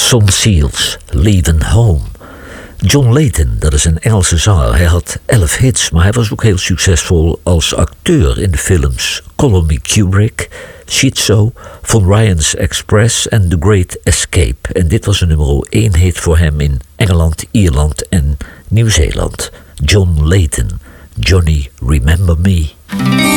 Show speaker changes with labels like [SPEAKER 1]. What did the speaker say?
[SPEAKER 1] Son Seals, Leaving Home. John Layton, dat is een Engelse zanger. Hij had 11 hits, maar hij was ook heel succesvol als acteur in de films Call Me Kubrick, Schizo, Von Ryan's Express en The Great Escape. En dit was een nummer 1 hit voor hem in Engeland, Ierland en Nieuw-Zeeland. John Layton, Johnny Remember Me.